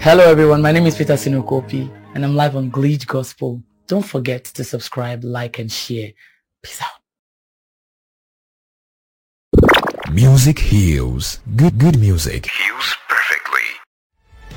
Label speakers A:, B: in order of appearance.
A: Hello everyone, my name is Peter Sinokopi and I'm live on Glitch Gospel. Don't forget to subscribe, like and share. Peace out.
B: Music heals. Good music heals